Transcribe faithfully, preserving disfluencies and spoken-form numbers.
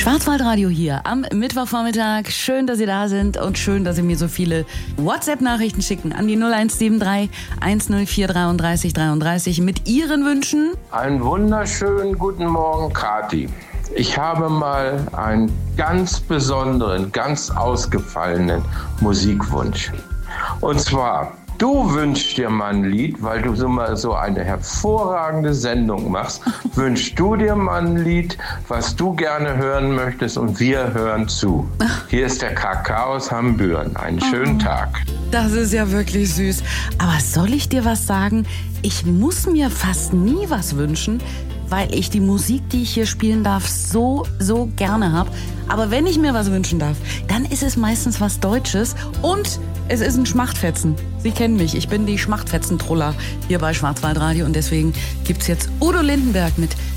Schwarzwaldradio hier am Mittwochvormittag. Schön, dass Sie da sind und schön, dass Sie mir so viele WhatsApp-Nachrichten schicken an die null eins sieben drei, eins null vier dreiunddreißig dreiunddreißig mit Ihren Wünschen. Einen wunderschönen guten Morgen, Kathi. Ich habe mal einen ganz besonderen, ganz ausgefallenen Musikwunsch. Und zwar, du wünschst dir mal ein Lied, weil du so mal so eine hervorragende Sendung machst, wünschst du dir mal ein Lied, was du gerne hören möchtest und wir hören zu. Hier ist der Kakao aus Hambüren. Einen schönen Oh, Tag. Das ist ja wirklich süß. Aber soll ich dir was sagen? Ich muss mir fast nie was wünschen, weil ich die Musik, die ich hier spielen darf, so, so gerne habe. Aber wenn ich mir was wünschen darf, dann ist es meistens was Deutsches und es ist ein Schmachtfetzen. Sie kennen mich, ich bin die Schmachtfetzen-Troller hier bei Schwarzwaldradio und deswegen gibt's jetzt Udo Lindenberg mit